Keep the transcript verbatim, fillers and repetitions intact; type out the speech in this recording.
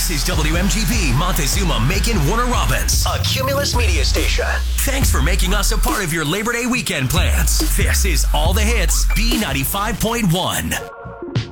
This is W M G B Montezuma, Macon, Warner Robins, a Cumulus media station. Thanks for making us a part of your Labor Day weekend plans. This is All the Hits, B ninety-five point one.